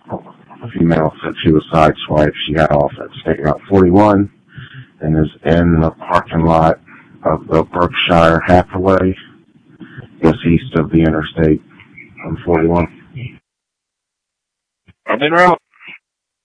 A female said she was sideswiped. She got off at State Route 41 and is in the parking lot of the Berkshire Hathaway, just east of the interstate on 41. I'm in route.